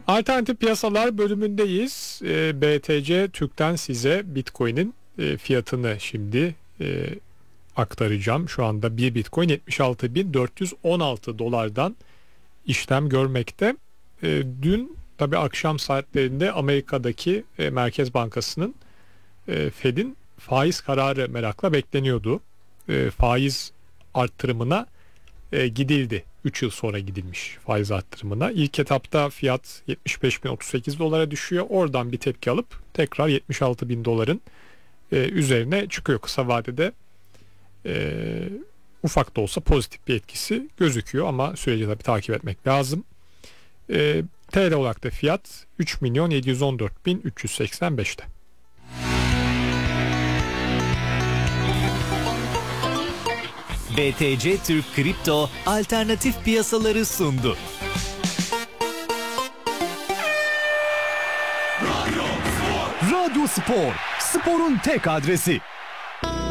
Alternatif piyasalar bölümündeyiz. BTC Türk'ten size Bitcoin'in fiyatını şimdi aktaracağım. Şu anda bir Bitcoin 76.416 dolardan işlem görmekte. Dün tabi akşam saatlerinde Amerika'daki Merkez Bankası'nın Fed'in faiz kararı merakla bekleniyordu. Faiz arttırımına gidildi. 3 yıl sonra gidilmiş faiz arttırımına. İlk etapta fiyat 75.038 dolara düşüyor. Oradan bir tepki alıp tekrar 76.000 doların üzerine çıkıyor. Kısa vadede ufak da olsa pozitif bir etkisi gözüküyor ama süreci tabii takip etmek lazım. TL olarak da fiyat 3.714.385'te. BTC Türk Kripto alternatif piyasaları sundu. Radyo Spor, sporun tek adresi.